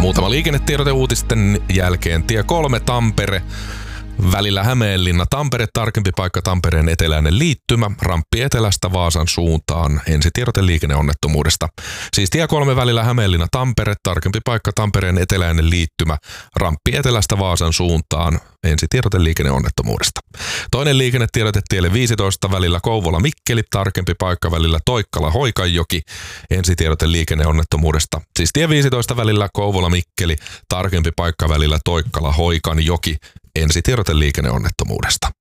Muutama liikennetiedote uutisten jälkeen. Tie 3 Tampere. Välillä Hämeenlinna Tampere, tarkempi paikka Tampereen eteläinen liittymä, ramppi etelästä Vaasan suuntaan. Ensitiedote liikenneonnettomuudesta. Siis tie 3 välillä Hämeenlinna Tampere, tarkempi paikka Tampereen eteläinen liittymä, ramppi etelästä Vaasan suuntaan. Ensitiedote liikenneonnettomuudesta. Toinen liikennetiedote tielle 15 välillä Kouvola Mikkeli, tarkempi paikka välillä Toikkala Hoikanjoki. Ensitiedote liikenneonnettomuudesta. Siis tie 15 välillä Kouvola Mikkeli, tarkempi paikka välillä Toikkala Hoikanjoki. Ensitiedote liikenneonnettomuudesta.